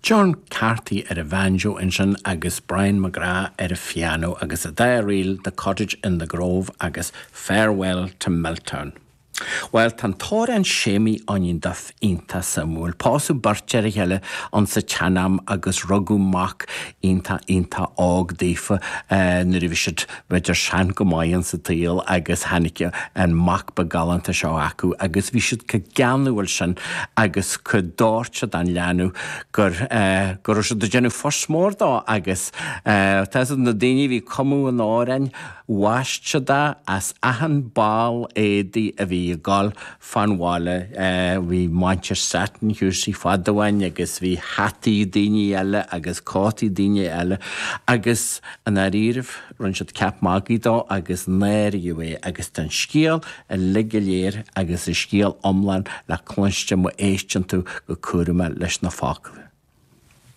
John Carthy a banjo in sin agus Brian McGrath a piano agus a réil The Cottage in the Grove agus Farewell to Milltown. Well, tan tóir an sémi anin daf inta samúl. Pású bartear a heile an sa chanam agus rugú mac inta ág dífa na rivisid veidir sean go maian sa tíl agus hannice an mac begalanta seo acu agus visid ca ganúil sin agus ca dórte dan leanú gur se do genú forsmór dá agus tas na daine vi comú an árain waiste da as ahan bál édi a vi gal fanwala vi Manchester Saturn húsí fadawain agus vi hati daine eile agus cáti daine eile agus an aríirh runsead cap magi dá agus néir agus den scíal a ligiléir agus a scíal omlan le clonste mo éistin tú go cuairme leis na fácla.